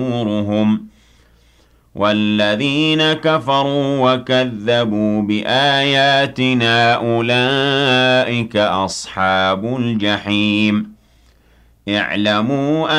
نورهم والذين كفروا وكذبوا بآياتنا أولئك أصحاب الجحيم اعلموا